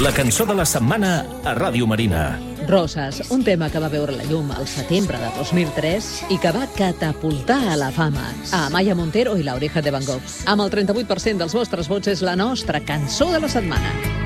La cançó de la setmana a Ràdio Marina. Roses, un tema que va veure la llum al setembre de 2003 i que va catapultar a la fama a Amaya Montero i La Oreja de Van Gogh. Amb el 38% dels vostres vots és la nostra cançó de la setmana.